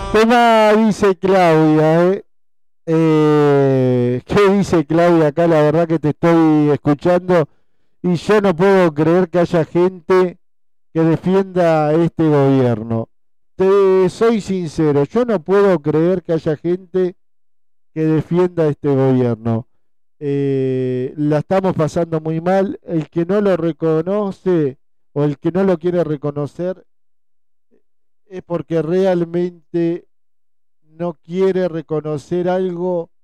Tema dice Claudia, ¿eh? ¿Qué dice Claudia acá? La verdad que te estoy escuchando y yo no puedo creer que haya gente que defienda a este gobierno. Te soy sincero, yo no puedo creer que haya gente que defienda a este gobierno. La estamos pasando muy mal. El que no lo reconoce o el que no lo quiere reconocer es porque realmente no quiere reconocer algo